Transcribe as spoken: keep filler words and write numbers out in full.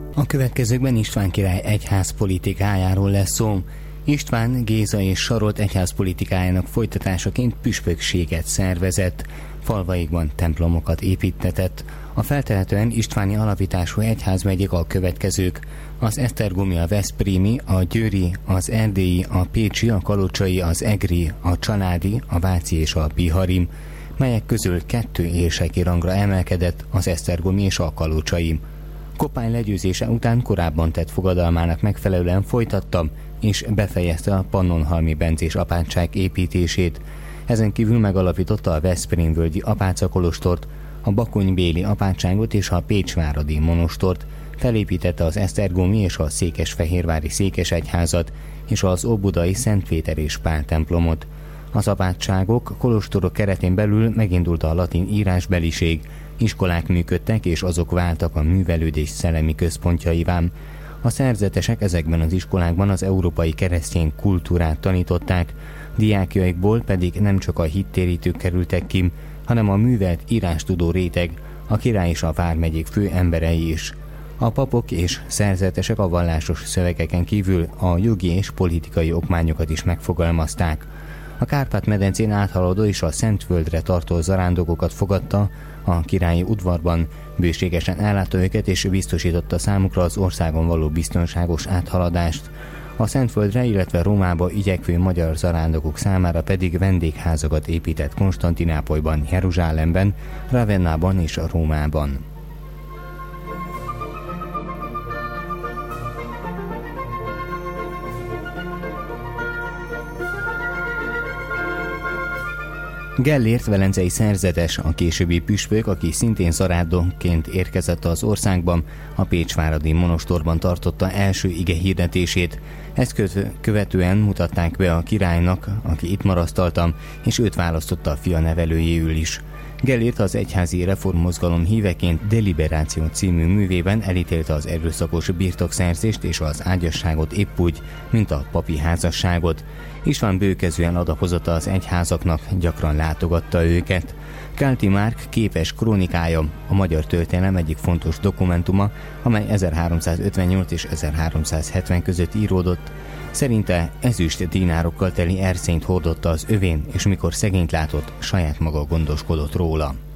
A következőkben István király egyház politikájáról lesz szó. István Géza és Saroldt egyház politikájának folytatásaként püspökséget szervezett, falvaikban templomokat építtetett. A feltehetően istváni alapítású egyházmegyék a következők: az esztergomi, a veszprémi, a győri, az erdélyi, a pécsi, a kalocsai, az egri, a csanádi, a váci és a bihari, melyek közül kettő érseki rangra emelkedett, az esztergomi és a kalocsai. Koppány legyőzése után korábban tett fogadalmának megfelelően folytatta és befejezte a Pannonhalmi bencés apátság építését. Ezen kívül megalapította a veszprémvölgyi apácakolostort, a bakonybéli apátságot és a pécsváradi monostort, felépítette az esztergomi és a székesfehérvári székesegyházat és az óbudai Szent Péter és Pál templomot. Az apátságok, kolostorok keretén belül megindult a latin írásbeliség, iskolák működtek és azok váltak a művelődés szellemi központjaivá. A szerzetesek ezekben az iskolákban az európai keresztény kultúrát tanították, diákjaikból pedig nem csak a hittérítők kerültek ki, hanem a művelt írástudó réteg, a király és a vármegyék fő emberei is. A papok és szerzetesek a vallásos szövegeken kívül a jogi és politikai okmányokat is megfogalmazták. A Kárpát-medencén áthaladó és a Szentföldre tartó zarándokokat fogadta a királyi udvarban, bőségesen ellátta őket és biztosította számukra az országon való biztonságos áthaladást. A Szentföldre, illetve Rómába igyekvő magyar zarándokok számára pedig vendégházakat épített Konstantinápolyban, Jeruzsálemben, Ravennában és Rómában. Gellért velencei szerzetes, a későbbi püspök, aki szintén zarándokként érkezett az országban, a pécsváradi monostorban tartotta első ige hirdetését. Ezt követően mutatták be a királynak, aki itt marasztalta, és őt választotta a fia nevelőjéül is. Gellért az egyházi reformmozgalom híveként Deliberáció című művében elítélte az erőszakos birtokszerzést és az ágyasságot épp úgy, mint a papi házasságot. István bőkezően adakozott az egyházaknak, gyakran látogatta őket. Kálti Márk képes krónikája a magyar történelem egyik fontos dokumentuma, amely ezerháromszázötvennyolc és ezerháromszázhetven között íródott. Szerinte ezüst dinárokkal teli erszényt hordotta az övén, és mikor szegényt látott, saját maga gondoskodott róla.